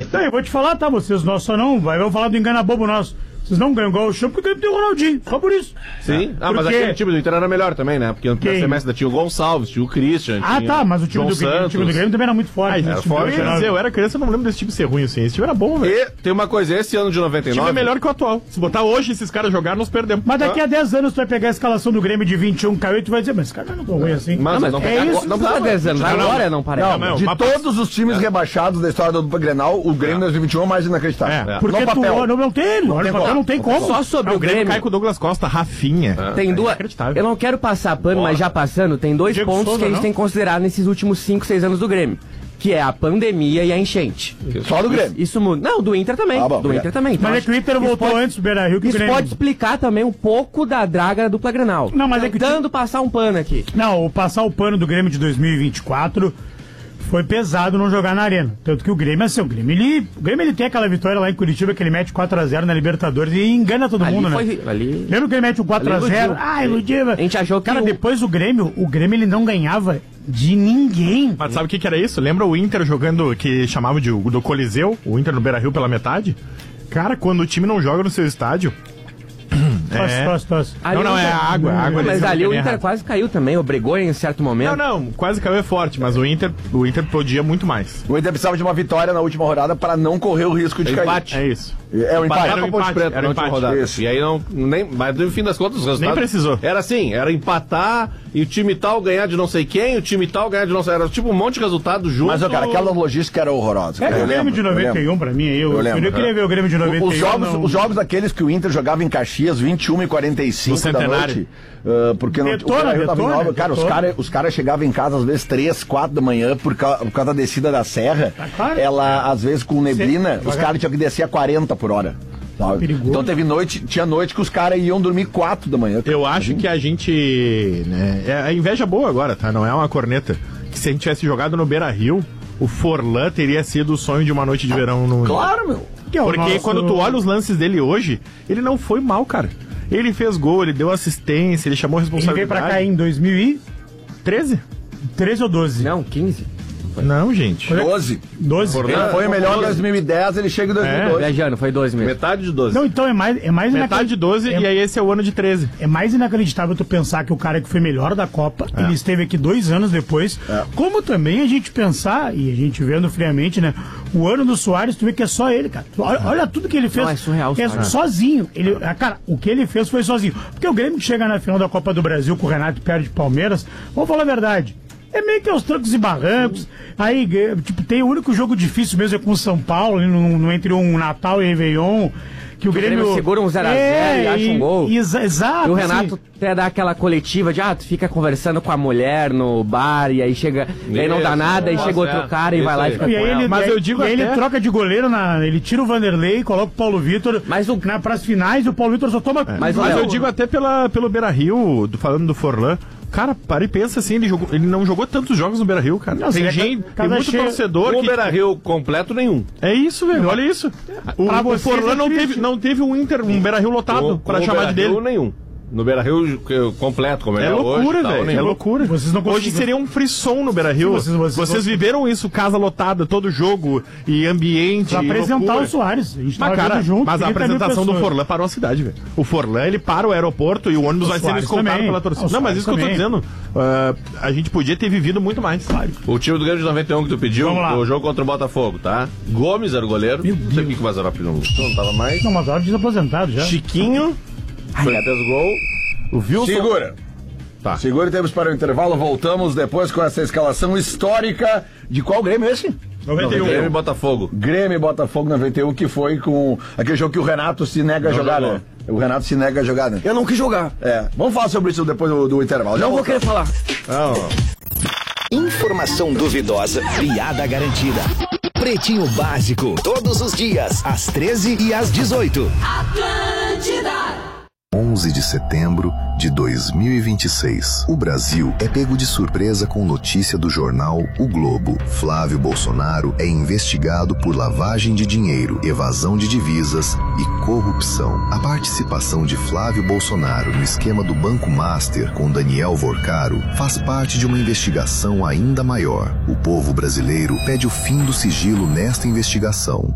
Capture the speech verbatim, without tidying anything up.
Tá, eu vou te falar, tá? Vocês nós só não. Vai, vamos falar do engana bobo nosso. Vocês não ganham igual o Champ porque tem o Ronaldinho, só por isso. Sim, ah, mas aquele time do Inter era melhor também, né? Porque no primeiro semestre tinha o Gonçalves, tinha o Christian. Ah, tinha tá, mas o time, do, o time do Grêmio também era muito forte. Ah, era forte, eu, ia dizer, eu era criança, eu não lembro desse time ser ruim assim. Esse time era bom, velho. E tem uma coisa, esse ano de noventa e nove... O time é melhor que o atual. Se botar hoje esses caras jogar, nós perdemos. Mas daqui a dez anos tu vai pegar a escalação do Grêmio de vinte e um, caiu e tu vai dizer, mas esse cara não é tão ruim assim. Mas, não, mas não, é não, isso, não precisa dez anos, agora não parece. Não, Não, de mas- todos os times rebaixados da história do dupla Grenal, o Grêmio dois mil e vinte e um é o mais inacreditável. É. Porque No tu papel. não, não tem, não, tem no papel como. não tem como. Só sobre Ah, o o Grêmio Grêmio. cai com o Douglas Costa, Rafinha. Tem duas. Inacreditável. Eu não quero passar pano, mas já passando, tem dois Diego pontos Souza, que a gente não? tem que considerar nesses últimos cinco, seis anos do Grêmio. Que é a pandemia e a enchente. Só do Grêmio. Isso muda. Não, do Inter também. Ah, bom, do obrigado. Inter também. Então, Mas é acho que o Inter isso voltou pode- antes do Beira-Rio que o Isso Grêmio. pode explicar também um pouco da draga da dupla Grenal. Não, mas é que o time- Tentando passar um pano aqui. Não, o passar o pano do Grêmio de dois mil e vinte e quatro foi pesado não jogar na arena. Tanto que o Grêmio, assim, o Grêmio, ele, o Grêmio ele tem aquela vitória lá em Curitiba que ele mete quatro a zero na Libertadores e engana todo Ali mundo, foi- né? ali- Lembra que ele mete um quatro a zero? iludiu. Ah, iludiva. A gente achou que Cara, o- depois o Grêmio, o Grêmio ele não ganhava de ninguém. Mas sabe o que, que era isso? Lembra o Inter jogando, que chamava de do Coliseu, o Inter no Beira-Rio pela metade? Cara, quando o time não joga no seu estádio... Tosse, É. tosse, tosse. Ali Não, não, o é Inter- a água, a água, Não, eles mas não ali o querem Inter errado. quase caiu também, obrigou em certo momento. Não, não, quase caiu é forte, mas o Inter, o Inter podia muito mais. O Inter precisava de uma vitória na última rodada para não correr o risco de cair. Empate. É isso. É o empate. Era um Era Ponte empate, Preta era na um última empate. rodada. Isso. E aí não, nem, mas no fim das contas os resultados... Nem precisou. Era assim, era empatar e o time tal ganhar de não sei quem, o time tal ganhar de não sei... Era tipo um monte de resultado junto. Mas, ó, cara, aquela logística era horrorosa. É cara. o Eu Grêmio lembro, de eu noventa e lembro. um pra mim aí. Eu, Eu lembro, eu queria é. ver o Grêmio de noventa e um. Os jogos, não- os jogos daqueles que o Inter jogava em Caxias, vinte e uma e quarenta e cinco No da Centenário. noite. uh, porque não, Detona, o Beira-Rio tava em detona, Nova- Cara, os detona. caras os cara chegavam em casa às vezes três, quatro da manhã por, ca- por causa da descida da serra. claro. Ela, às vezes, com neblina, Sim. os caras tinham que descer a quarenta por hora. Sabe? Perigoso. Então teve noite, tinha noite que os caras iam dormir quatro da manhã. Eu acho que a gente... Né, é a inveja boa agora, tá? Não é uma corneta. Que se a gente tivesse jogado no Beira-Rio, o Forlan teria sido o sonho de uma noite de verão no... Claro, meu. Que é o Porque nosso- quando tu olha os lances dele hoje, ele não foi mal, cara. Ele fez gol, ele deu assistência, ele chamou a Ele veio responsabilidade. pra cá em dois mil e treze? treze ou doze? Não, quinze. Não, gente. doze. doze. Ele foi melhor em dois mil e dez, ele chega em dois mil e doze. Viajando, foi doze mesmo. Metade de doze. Não, então é mais, é mais Metade de doze é, e aí esse é o ano de treze. é mais inacreditável tu pensar que o cara que foi melhor da Copa, É. ele esteve aqui dois anos depois. Como também a gente pensar, e a gente vendo friamente, né? O ano do Soares, tu vê que é só ele, cara. Tu Olha, olha tudo que ele fez. Não, é surreal, É Soares. sozinho. Ele, ah, cara, o que ele fez foi sozinho. Porque o Grêmio que chega na final da Copa do Brasil com o Renato e perde Palmeiras, vamos falar a verdade. É meio que aos trancos e barrancos. Aí, eh, tipo, tem o único jogo difícil mesmo é com o São Paulo, ali no, no- entre um Natal e Réveillon. Que o Grêmio, Grêmio segura um zero a zero e acha um gol. exa- exato. E o Renato assim. até dá aquela coletiva de, ah, tu fica conversando com a mulher no bar e aí chega, e aí não dá Isso, nada, e nossa, chega outro é. cara e Isso vai lá aí. e fica E com aí ela. ele, Mas e aí- eu digo e aí ele até- troca de goleiro, na, ele tira o Vanderlei, coloca o Paulo Vitor Mas o- na, pras finais e o Paulo Vitor só toma. Mas o Mas Léo- eu digo até pela, pelo Beira-Rio, do- falando do Forlan, cara, para e pensa assim, ele, jogou, ele não jogou tantos jogos no Beira-Rio, cara. Não, tem seria gente, ca- tem cada muito cheio- torcedor O que... Beira-Rio completo, nenhum. É isso, velho, olha isso. O, Pra o vocês Forlan é não, triste. teve, não teve um Inter, um Beira-Rio lotado Com- pra com o chamar de Beira-Rio, dele. nenhum. No Beira-Rio que- completo, como ele É é loucura, hoje, tal, velho. nenhum. É loucura. Vocês não Hoje conseguem- seria um frisson no Beira-Rio. Sim, Vocês, vocês- vocês- viveram isso, casa lotada, todo jogo e ambiente. Pra e apresentar loucura. o Soares. A gente Mas, tava cara, vendo junto, mas a trinta mil apresentação do pessoas. Forlan parou a cidade, velho. O Forlan, ele para o aeroporto e o ônibus O vai sendo Soares escoltado também. pela torcida. O Não, mas Soares isso que eu tô também. dizendo. ah, a gente podia ter vivido muito mais. O time do Grêmio de noventa e um que tu pediu, Vamos lá. o jogo contra o Botafogo, tá? Gomes era o goleiro. Meu Não sei o que que o Mazzaropi não não tava mais. Não, mas hora de desaposentado já. Chiquinho, foi fez gol. O Wilson. Segura. Tá. Segura e temos para o intervalo. Voltamos depois com essa escalação histórica de qual Grêmio é esse? noventa e um. Grêmio e Botafogo. Grêmio e Botafogo noventa e um, que foi com aquele jogo que o Renato se nega a Não jogar, jogou. né? O Renato se nega a jogar, né? Eu não quis jogar. É. Vamos falar sobre isso depois do, do intervalo. Já Não vou voltamos. querer falar. Informação duvidosa, piada garantida. Pretinho Básico, todos os dias, às treze e às dezoito. onze de setembro de dois mil e vinte e seis. O Brasil é pego de surpresa com notícia do jornal O Globo. Flávio Bolsonaro é investigado por lavagem de dinheiro, evasão de divisas e corrupção. A participação de Flávio Bolsonaro no esquema do Banco Master com Daniel Vorcaro faz parte de uma investigação ainda maior. O povo brasileiro pede o fim do sigilo nesta investigação.